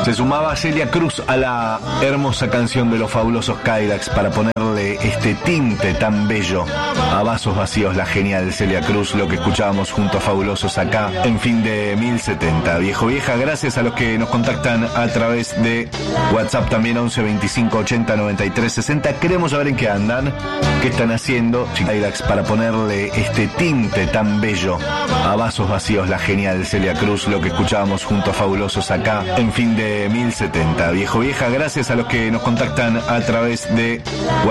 Se sumaba Celia Cruz a la hermosa canción de los fabulosos Cadillacs para ponerle este tinte tan bello a Vasos Vacíos, la genial Celia Cruz, lo que escuchábamos junto a Fabulosos acá en Fin de 1070. Viejo vieja, gracias a los que nos contactan a través de WhatsApp también 11 25 80 93 60. Queremos saber en qué andan, qué están haciendo. Cadillacs para ponerle este tinte tan bello a Vasos Vacíos, la genial Celia Cruz, lo que escuchábamos junto a Fabulosos acá en Fin de 1070. Viejo vieja, gracias a los que nos contactan a través de